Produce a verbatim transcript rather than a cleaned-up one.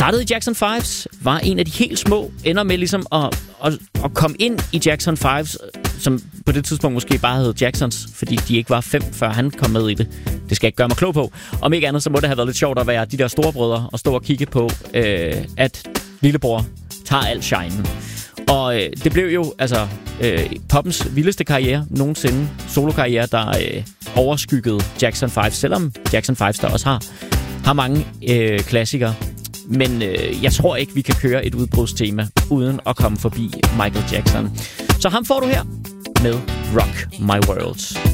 startede i Jackson Fives, var en af de helt små, ender med ligesom at, at, at komme ind i Jackson Fives, som på det tidspunkt måske bare hed Jacksons, fordi de ikke var fem, før han kom med i det. Det skal jeg ikke gøre mig klog på. Om ikke andet, så må det have været lidt sjovt at være de der storebrødre og stå og kigge på, øh, at lillebror tager alt shinen. Og øh, det blev jo altså øh, poppens vildeste karriere nogensinde. Solokarriere, der øh, overskyggede Jackson Five, selvom Jackson Five der også har, har mange øh, klassikere. Men øh, jeg tror ikke, vi kan køre et udbrudstema uden at komme forbi Michael Jackson. Så ham får du her med Rock My World.